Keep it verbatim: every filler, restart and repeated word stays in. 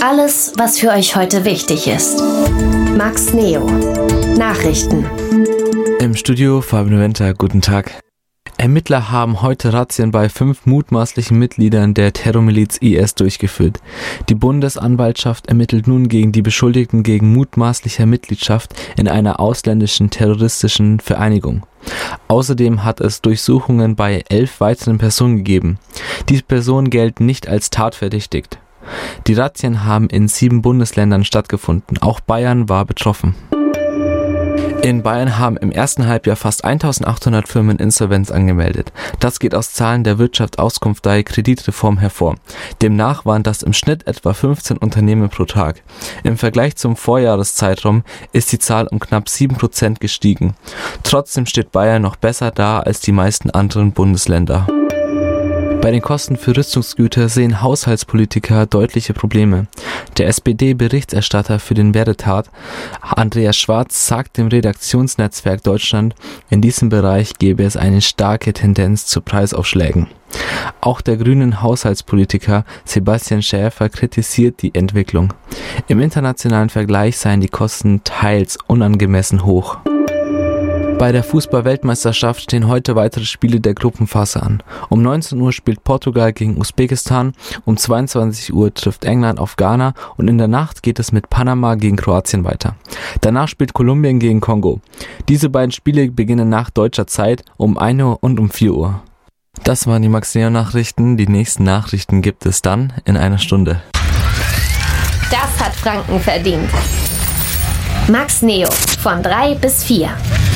Alles, was für euch heute wichtig ist. Max Neo. Nachrichten. Im Studio Fabian Winter, guten Tag. Ermittler haben heute Razzien bei fünf mutmaßlichen Mitgliedern der Terrormiliz I S durchgeführt. Die Bundesanwaltschaft ermittelt nun gegen die Beschuldigten wegen mutmaßlicher Mitgliedschaft in einer ausländischen terroristischen Vereinigung. Außerdem hat es Durchsuchungen bei elf weiteren Personen gegeben. Diese Personen gelten nicht als tatverdächtigt. Die Razzien haben in sieben Bundesländern stattgefunden. Auch Bayern war betroffen. In Bayern haben im ersten Halbjahr fast eintausendachthundert Firmen Insolvenz angemeldet. Das geht aus Zahlen der Wirtschaftsauskunftei Kreditreform hervor. Demnach waren das im Schnitt etwa fünfzehn Unternehmen pro Tag. Im Vergleich zum Vorjahreszeitraum ist die Zahl um knapp sieben Prozent gestiegen. Trotzdem steht Bayern noch besser da als die meisten anderen Bundesländer. Bei den Kosten für Rüstungsgüter sehen Haushaltspolitiker deutliche Probleme. Der S P D-Berichterstatter für den Werdetat, Andreas Schwarz, sagt dem Redaktionsnetzwerk Deutschland, in diesem Bereich gebe es eine starke Tendenz zu Preisaufschlägen. Auch der grünen Haushaltspolitiker Sebastian Schäfer kritisiert die Entwicklung. Im internationalen Vergleich seien die Kosten teils unangemessen hoch. Bei der Fußball-Weltmeisterschaft stehen heute weitere Spiele der Gruppenphase an. Um neunzehn Uhr spielt Portugal gegen Usbekistan, um zweiundzwanzig Uhr trifft England auf Ghana und in der Nacht geht es mit Panama gegen Kroatien weiter. Danach spielt Kolumbien gegen Kongo. Diese beiden Spiele beginnen nach deutscher Zeit um ein Uhr und um vier Uhr. Das waren die Max Neo Nachrichten. Die nächsten Nachrichten gibt es dann in einer Stunde. Das hat Franken verdient. Max Neo von drei bis vier.